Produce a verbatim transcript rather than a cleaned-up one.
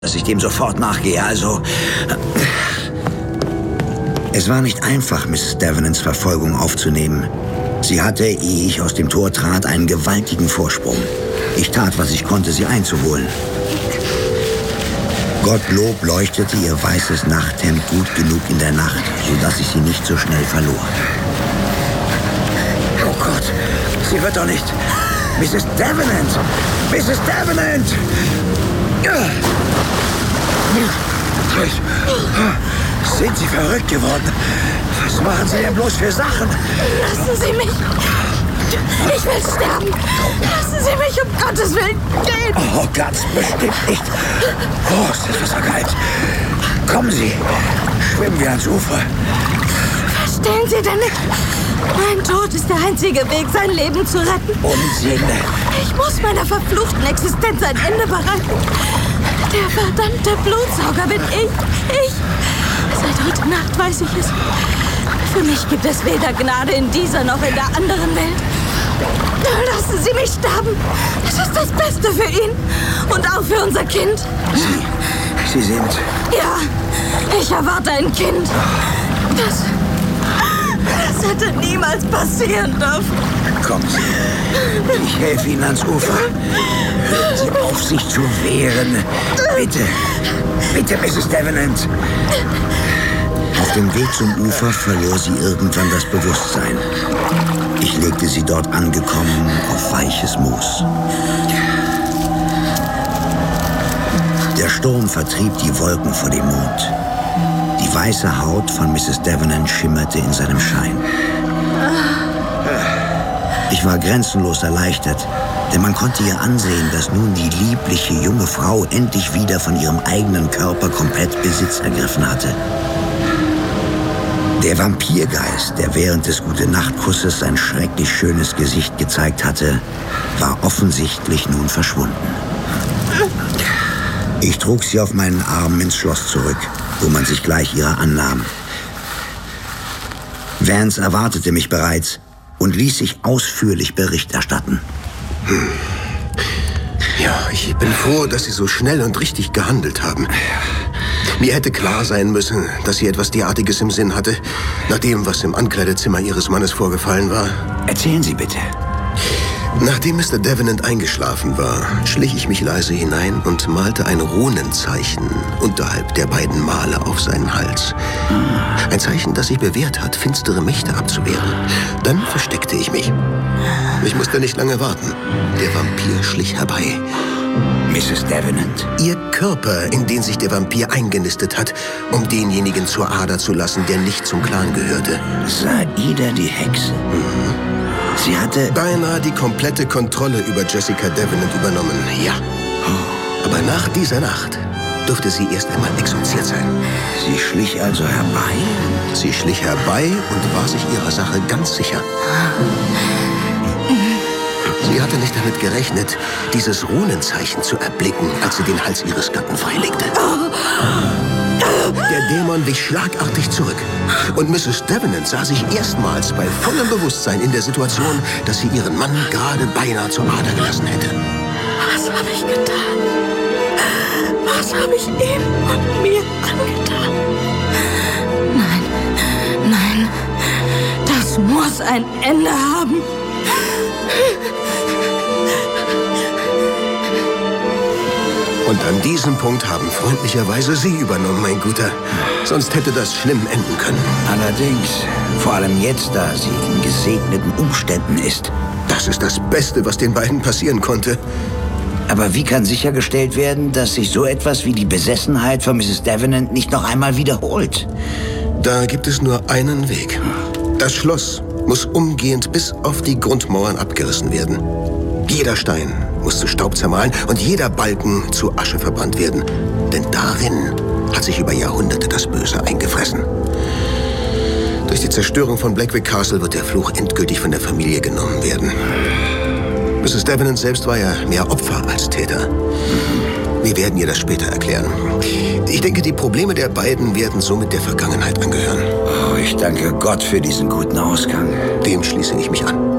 dass ich dem sofort nachgehe, also... Es war nicht einfach, Misses Davenants Verfolgung aufzunehmen. Sie hatte, ehe ich aus dem Tor trat, einen gewaltigen Vorsprung. Ich tat, was ich konnte, sie einzuholen. Gottlob leuchtete ihr weißes Nachthemd gut genug in der Nacht, sodass ich sie nicht so schnell verlor. Oh Gott, sie wird doch nicht... Misses Davenant! Misses Davenant! Sind Sie verrückt geworden? Was machen Sie denn bloß für Sachen? Lassen Sie mich! Ich will sterben! Lassen Sie mich um Gottes Willen gehen! Oh, ganz bestimmt nicht. Oh, ist das Wasser kalt. Kommen Sie, schwimmen wir ans Ufer. Verstehen Sie denn nicht? Mein Tod ist der einzige Weg, sein Leben zu retten. Unsinn. Ich muss meiner verfluchten Existenz ein Ende bereiten. Der verdammte Blutsauger bin ich. Ich. Seit heute Nacht weiß ich es. Für mich gibt es weder Gnade in dieser noch in der anderen Welt. Lassen Sie mich sterben. Es ist das Beste für ihn. Und auch für unser Kind. Sie, Sie sind... Ja, ich erwarte ein Kind. Das... Das hätte niemals passieren dürfen. Kommen Sie. Ich helfe Ihnen ans Ufer. Hören Sie auf, sich zu wehren. Bitte. Bitte, Misses Davenant. Auf dem Weg zum Ufer verlor sie irgendwann das Bewusstsein. Ich legte sie dort angekommen auf weiches Moos. Der Sturm vertrieb die Wolken vor dem Mond. Die weiße Haut von Misses Davenant schimmerte in seinem Schein. Ich war grenzenlos erleichtert, denn man konnte ihr ansehen, dass nun die liebliche junge Frau endlich wieder von ihrem eigenen Körper komplett Besitz ergriffen hatte. Der Vampirgeist, der während des Gute-Nacht-Kusses sein schrecklich schönes Gesicht gezeigt hatte, war offensichtlich nun verschwunden. Ich trug sie auf meinen Armen ins Schloss zurück, wo man sich gleich ihrer annahm. Vance erwartete mich bereits und ließ sich ausführlich Bericht erstatten. Hm. Ja, ich bin froh, dass Sie so schnell und richtig gehandelt haben. Mir hätte klar sein müssen, dass sie etwas derartiges im Sinn hatte, nach dem, was im Ankleidezimmer Ihres Mannes vorgefallen war. Erzählen Sie bitte. Nachdem Mister Davenant eingeschlafen war, schlich ich mich leise hinein und malte ein Runenzeichen unterhalb der beiden Male auf seinen Hals. Ein Zeichen, das sich bewährt hat, finstere Mächte abzuwehren. Dann versteckte ich mich. Ich musste nicht lange warten. Der Vampir schlich herbei. Misses Davenant? Ihr Körper, in den sich der Vampir eingenistet hat, um denjenigen zur Ader zu lassen, der nicht zum Clan gehörte. Saida die Hexe? Mhm. Sie hatte... beinahe die komplette Kontrolle über Jessica Davenant übernommen, ja. Aber nach dieser Nacht durfte sie erst einmal exorziert sein. Sie schlich also herbei? Sie schlich herbei und war sich ihrer Sache ganz sicher. Sie hatte nicht damit gerechnet, dieses Runenzeichen zu erblicken, als sie den Hals ihres Gatten freilegte. Der Dämon wich schlagartig zurück. Und Misses Davenant sah sich erstmals bei vollem Bewusstsein in der Situation, dass sie ihren Mann gerade beinahe zur Ader gelassen hätte. Was habe ich getan? Was habe ich ihm und mir angetan? Nein, nein, das muss ein Ende haben. Und an diesem Punkt haben freundlicherweise Sie übernommen, mein Guter. Sonst hätte das schlimm enden können. Allerdings, vor allem jetzt, da sie in gesegneten Umständen ist. Das ist das Beste, was den beiden passieren konnte. Aber wie kann sichergestellt werden, dass sich so etwas wie die Besessenheit von Misses Davenant nicht noch einmal wiederholt? Da gibt es nur einen Weg. Das Schloss muss umgehend bis auf die Grundmauern abgerissen werden. Jeder Stein muss zu Staub zermahlen und jeder Balken zu Asche verbrannt werden. Denn darin hat sich über Jahrhunderte das Böse eingefressen. Durch die Zerstörung von Blackwick Castle wird der Fluch endgültig von der Familie genommen werden. Misses Davenant selbst war ja mehr Opfer als Täter. Wir werden ihr das später erklären. Ich denke, die Probleme der beiden werden somit der Vergangenheit angehören. Oh, ich danke Gott für diesen guten Ausgang. Dem schließe ich mich an.